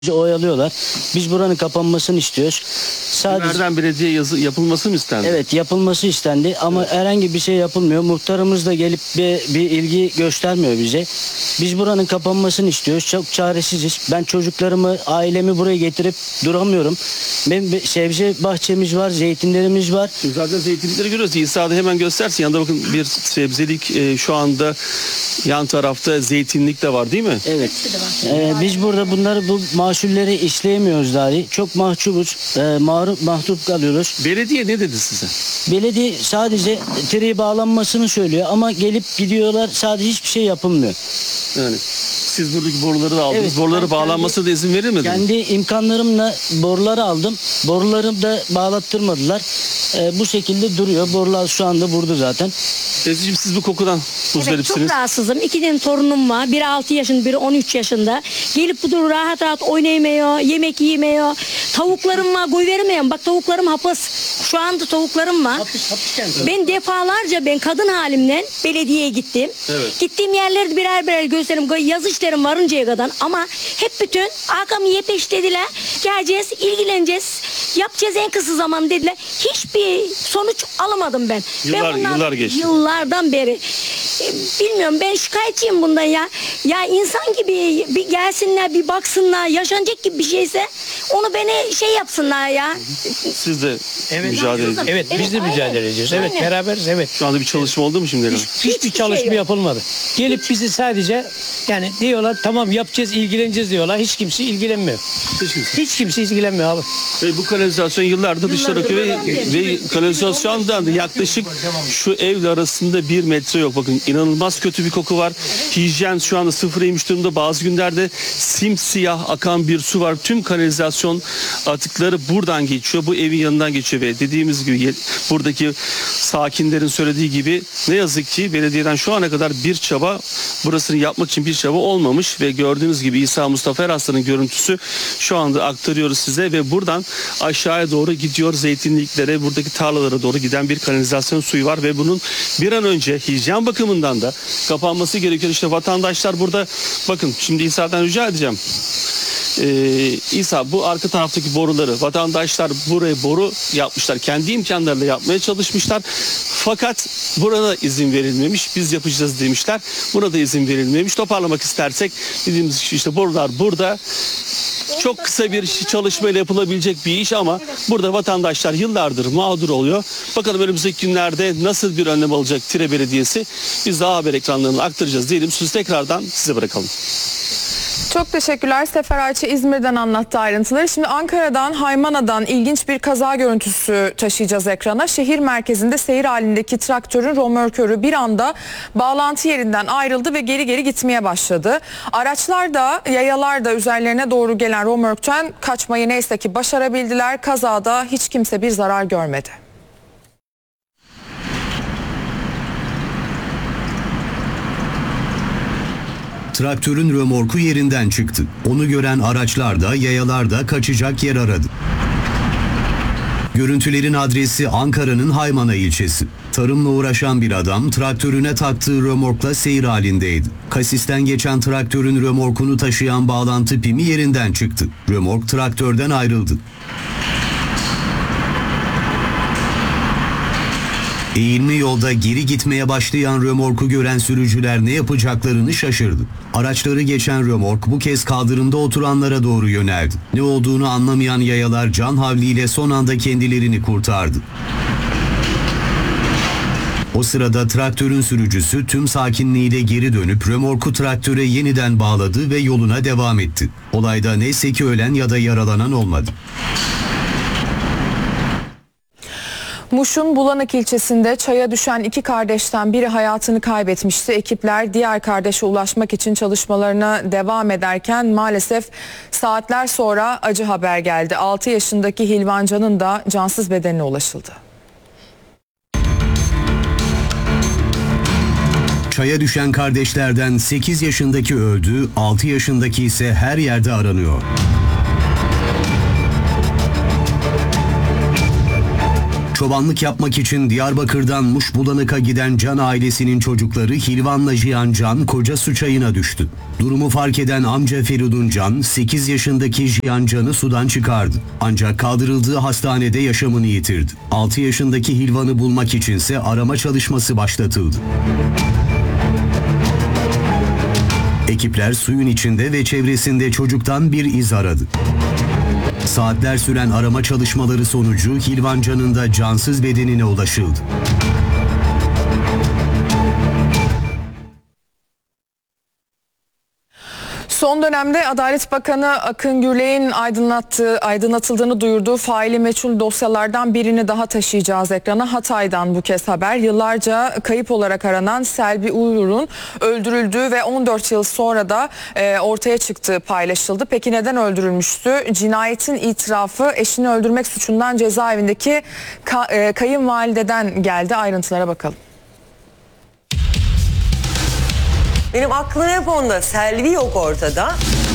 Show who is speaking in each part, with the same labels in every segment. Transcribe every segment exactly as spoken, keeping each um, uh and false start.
Speaker 1: oyalıyorlar. Biz buranın kapanmasını istiyoruz.
Speaker 2: Sadece nereden belediye yazı yapılması mı istendi?
Speaker 1: Evet, yapılması istendi ama evet, herhangi bir şey yapılmıyor. Muhtarımız da gelip bir, bir ilgi göstermiyor bize. Biz buranın kapanmasını istiyoruz. Çok çaresiziz. Ben çocuklarımı, ailemi buraya getirip duramıyorum. Benim bir sebze bahçemiz var, zeytinlerimiz var.
Speaker 2: Zaten zeytinlikleri görüyoruz. İsa'da hemen göstersin. Yanında bakın bir sebzelik e, şu anda yan tarafta zeytinlik de var değil mi?
Speaker 1: Evet. Ee, biz burada bunları bu mahsulleri işleyemiyoruz dahi. Çok mahcubuz. E, mağrup, mahcup kalıyoruz.
Speaker 2: Belediye ne dedi size?
Speaker 1: Belediye sadece tire bağlanmasını söylüyor ama gelip gidiyorlar, sadece hiçbir şey yapılmıyor.
Speaker 2: Yani siz buradaki boruları da aldınız.
Speaker 1: Evet,
Speaker 2: boruları bağlanmasına da izin verilmedi mi?
Speaker 1: Kendi imkanlarımla boruları aldım. Borularım da bağlattırmadılar. Ee, bu şekilde duruyor. Borular şu anda burada zaten.
Speaker 2: Teyzeciğim siz bu kokudan muzdaripsiniz.
Speaker 3: Evet, çok rahatsızım. İki tane torunum var. Biri altı yaşında, biri on üç yaşında. Gelip bu rahat rahat oynayamıyor, yemek yiyemiyor. Tavuklarım var, koy veremiyorum. Bak tavuklarım hapis. Şu anda tavuklarım var.
Speaker 1: Hapis, hapisten.
Speaker 3: Ben defalarca ben kadın halimden belediyeye gittim.
Speaker 2: Evet.
Speaker 3: Gittiğim yerlerde birer birer gösterim, yazı işlerim varıncaya kadar ama hep bütün arkamı yepeş dediler. Geleceğiz, ilgileneceğiz, yapacağız en kısa zaman dediler. Hiçbir sonuç alamadım ben.
Speaker 2: Yıllar,
Speaker 3: ben bundan,
Speaker 2: yıllar geçti.
Speaker 3: Yıllardan beri. E, bilmiyorum, ben şikayetçiyim bundan ya. Ya insan gibi bir gelsinler, bir baksınlar, yaşanacak gibi bir şeyse onu beni şey yapsınlar ya.
Speaker 2: Siz de
Speaker 4: Evet,
Speaker 2: mücadele ediyorsunuz.
Speaker 4: Evet, biz de
Speaker 3: Evet,
Speaker 4: mücadele
Speaker 3: aynen.
Speaker 4: ediyoruz. Evet,
Speaker 3: Aynen.
Speaker 4: beraberiz. Evet.
Speaker 2: Şu anda bir çalışma oldu mu şimdiye kadar?
Speaker 4: Hiçbir
Speaker 3: Hiçbir
Speaker 4: çalışma
Speaker 3: şey yok.
Speaker 4: yapılmadı. Gelip bizi sadece yani diyorlar tamam yapacağız, ilgileneceğiz diyorlar. Hiç kimse ilgilenmiyor.
Speaker 2: Hiç kimse.
Speaker 4: Hiç kimse ilgilenmiyor abi.
Speaker 2: Ve bu kanalizasyon yıllardır dışarı akıyor ve, ve kanalizasyondan da yaklaşık şu evle arasında bir metre yok. Bakın inanılmaz kötü bir koku var. Hijyen şu anda sıfıra inmiş durumda. Bazı günlerde simsiyah akan bir su var. Tüm kanalizasyon atıkları buradan geçiyor. Bu evin yanından geçiyor ve dediğimiz gibi buradaki sakinlerin söylediği gibi ne yazık ki belediyeden şu ana kadar bir çaba, burasını yapmak için bir çaba olmamış ve gördüğünüz gibi İsa Mustafa Eraslan'ın görüntüsü şu anda aktarıyoruz size ve buradan aşağıya doğru gidiyor, zeytinliklere, buradaki tarlalara doğru giden bir kanalizasyon suyu var ve bunun bir an önce hijyen bakımından da kapanması gerekiyor. İşte vatandaşlar burada, bakın şimdi İsa'dan rica edeceğim. Ee, İsa, bu arka taraftaki boruları vatandaşlar buraya boru yapmışlar. Kendi imkanlarıyla yapmaya çalışmışlar. Fakat burada izin verilmemiş. Biz yapacağız demişler. Buna da izin verilmemiş. Toparlamak istersek dediğimiz işte borular burada. Çok kısa bir çalışmayla yapılabilecek bir iş ama burada vatandaşlar yıllardır mağdur oluyor. Bakalım önümüzdeki günlerde nasıl bir önlem alacak Tire Belediyesi. Biz daha haber ekranlarını aktaracağız diyelim. Sözü tekrardan size bırakalım.
Speaker 5: Çok teşekkürler. Sefer Ayça İzmir'den anlattı ayrıntıları. Şimdi Ankara'dan, Haymana'dan ilginç bir kaza görüntüsü taşıyacağız ekrana. Şehir merkezinde seyir halindeki traktörün römorkörü bir anda bağlantı yerinden ayrıldı ve geri geri gitmeye başladı. Araçlar da, yayalar da üzerlerine doğru gelen römorkten kaçmayı neyse ki başarabildiler. Kazada hiç kimse bir zarar görmedi.
Speaker 6: Traktörün römorku yerinden çıktı. Onu gören araçlar da yayalar da kaçacak yer aradı. Görüntülerin adresi Ankara'nın Haymana ilçesi. Tarımla uğraşan bir adam traktörüne taktığı römorkla seyir halindeydi. Kasisten geçen traktörün römorkunu taşıyan bağlantı pimi yerinden çıktı. Römork traktörden ayrıldı. Eğimli yolda geri gitmeye başlayan römorku gören sürücüler ne yapacaklarını şaşırdı. Araçları geçen römork bu kez kaldırımda oturanlara doğru yöneldi. Ne olduğunu anlamayan yayalar can havliyle son anda kendilerini kurtardı. O sırada traktörün sürücüsü tüm sakinliğiyle geri dönüp römorku traktöre yeniden bağladı ve yoluna devam etti. Olayda neyse ki ölen ya da yaralanan olmadı.
Speaker 5: Muş'un Bulanık ilçesinde çaya düşen iki kardeşten biri hayatını kaybetmişti. Ekipler diğer kardeşe ulaşmak için çalışmalarına devam ederken maalesef saatler sonra acı haber geldi. altı yaşındaki Hilvancan'ın da cansız bedenine ulaşıldı.
Speaker 6: Çaya düşen kardeşlerden sekiz yaşındaki öldü, altı yaşındaki ise her yerde aranıyor. Çobanlık yapmak için Diyarbakır'dan Muşbulanık'a giden Can ailesinin çocukları Hilvan'la Cihan Can koca su çayına düştü. Durumu fark eden amca Feridun Can sekiz yaşındaki Cihan Can'ı sudan çıkardı. Ancak kaldırıldığı hastanede yaşamını yitirdi. altı yaşındaki Hilvan'ı bulmak içinse arama çalışması başlatıldı. Ekipler suyun içinde ve çevresinde çocuktan bir iz aradı. Saatler süren arama çalışmaları sonucu Hilvan Can'ın da cansız bedenine ulaşıldı.
Speaker 5: Son dönemde Adalet Bakanı Akın Gürley'in aydınlattığı, aydınlatıldığını duyurduğu faili meçhul dosyalardan birini daha taşıyacağız ekrana. Hatay'dan bu kez haber. Yıllarca kayıp olarak aranan Selvi Uğur'un öldürüldüğü ve on dört yıl sonra da e, ortaya çıktığı paylaşıldı. Peki neden öldürülmüştü? Cinayetin itirafı eşini öldürmek suçundan cezaevindeki ka, e, kayınvalideden geldi. Ayrıntılara bakalım.
Speaker 7: Benim aklım hep onda. Selvi yok ortada.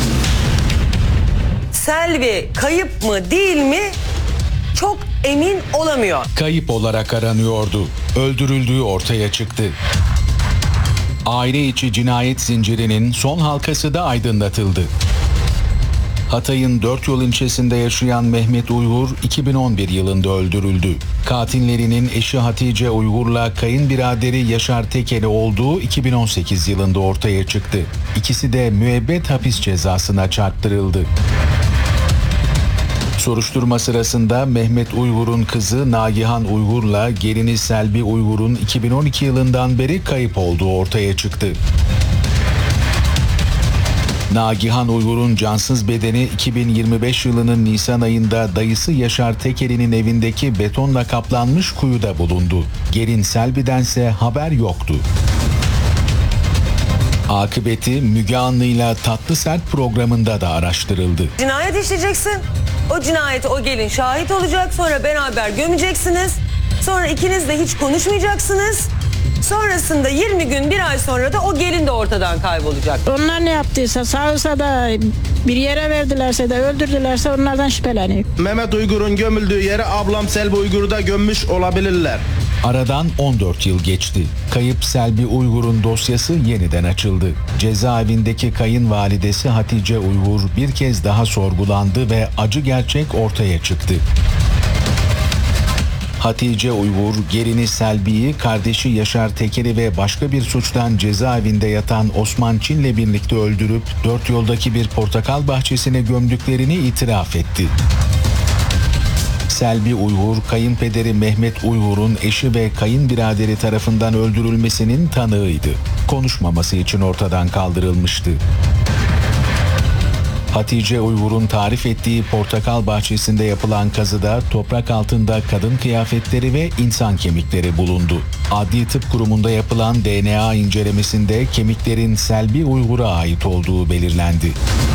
Speaker 7: Selvi kayıp mı değil mi çok emin olamıyor.
Speaker 8: Kayıp olarak aranıyordu. Öldürüldüğü ortaya çıktı. Aile içi cinayet zincirinin son halkası da aydınlatıldı. Hatay'ın Dört Yol ilçesinde yaşayan Mehmet Uygur iki bin on bir yılında öldürüldü. Katillerinin eşi Hatice Uygur'la kayınbiraderi Yaşar Tekeli olduğu iki bin on sekiz yılında ortaya çıktı. İkisi de müebbet hapis cezasına çarptırıldı. Soruşturma sırasında Mehmet Uygur'un kızı Nagihan Uygur'la gelini Selvi Uygur'un iki bin on iki yılından beri kayıp olduğu ortaya çıktı. Nagihan Uygur'un cansız bedeni iki bin yirmi beş yılının Nisan ayında dayısı Yaşar Tekeli'nin evindeki betonla kaplanmış kuyuda bulundu. Gelin Selvi'dense haber yoktu. Akıbeti Müge Anlı'yla Tatlı Sert programında da araştırıldı.
Speaker 7: Cinayet işleyeceksin. O cinayete o gelin şahit olacak. Sonra beraber gömeceksiniz. Sonra ikiniz de hiç konuşmayacaksınız. Sonrasında yirmi gün bir ay sonra da o gelin de ortadan kaybolacak.
Speaker 9: Onlar ne yaptıysa sağsa da bir yere verdilerse de öldürdülerse onlardan şüpheleniyor.
Speaker 10: Mehmet Uygur'un gömüldüğü yere ablam Selvi Uygur'u da gömmüş olabilirler.
Speaker 8: Aradan on dört yıl geçti. Kayıp Selvi Uygur'un dosyası yeniden açıldı. Cezaevindeki kayınvalidesi Hatice Uygur bir kez daha sorgulandı ve acı gerçek ortaya çıktı. Hatice Uygur, gelini Selvi'yi, kardeşi Yaşar Tekeli ve başka bir suçtan cezaevinde yatan Osman Çin'le birlikte öldürüp Dört Yol'daki bir portakal bahçesine gömdüklerini itiraf etti. Selvi Uygur, kayınpederi Mehmet Uygur'un eşi ve kayınbiraderi tarafından öldürülmesinin tanığıydı. Konuşmaması için ortadan kaldırılmıştı. Hatice Uygur'un tarif ettiği portakal bahçesinde yapılan kazıda toprak altında kadın kıyafetleri ve insan kemikleri bulundu. Adli Tıp Kurumu'nda yapılan D N A incelemesinde kemiklerin Selvi Uygur'a ait olduğu belirlendi.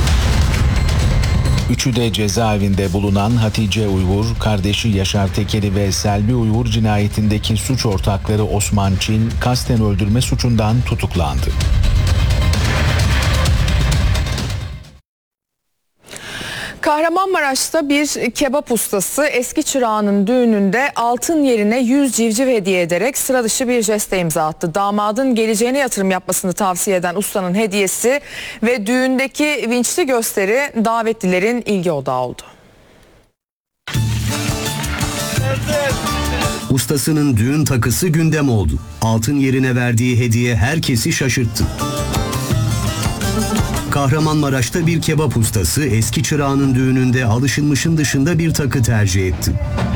Speaker 8: Üçü de cezaevinde bulunan Hatice Uygur, kardeşi Yaşar Tekeli ve Selvi Uygur cinayetindeki suç ortakları Osman Çin, kasten öldürme suçundan tutuklandı.
Speaker 5: Kahramanmaraş'ta bir kebap ustası eski çırağının düğününde altın yerine yüz civciv hediye ederek sıra dışı bir jeste imza attı. Damadın geleceğine yatırım yapmasını tavsiye eden ustanın hediyesi ve düğündeki vinçli gösteri davetlilerin ilgi odağı oldu.
Speaker 6: Ustasının düğün takısı gündem oldu. Altın yerine verdiği hediye herkesi şaşırttı. Kahramanmaraş'ta bir kebap ustası eski çırağının düğününde alışılmışın dışında bir takı tercih etti.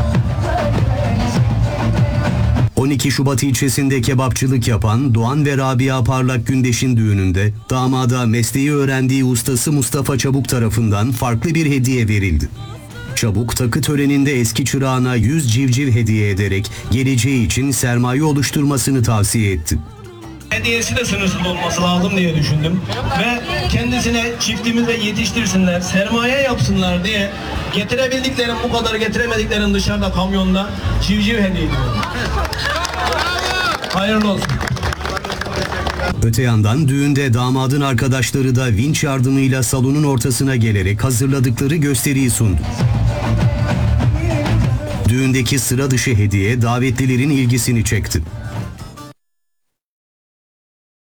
Speaker 6: on iki Şubat ilçesinde kebapçılık yapan Doğan ve Rabia Parlak Gündeş'in düğününde damada mesleği öğrendiği ustası Mustafa Çabuk tarafından farklı bir hediye verildi. Çabuk takı töreninde eski çırağına yüz civciv hediye ederek geleceği için sermaye oluşturmasını tavsiye etti.
Speaker 11: Hediyesi de sınırsız olması lazım diye düşündüm ve kendisine çiftimize yetiştirsinler, sermaye yapsınlar diye getirebildiklerim bu kadar, getiremediklerim dışarıda kamyonda civciv hediye ediyorum. Hayırlı olsun.
Speaker 6: Öte yandan düğünde damadın arkadaşları da vinç yardımıyla salonun ortasına gelerek hazırladıkları gösteriyi sundu. Düğündeki sıra dışı hediye davetlilerin ilgisini çekti.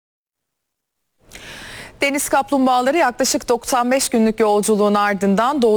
Speaker 5: Deniz kaplumbağaları yaklaşık doksan beş günlük yolculuğun ardından doğu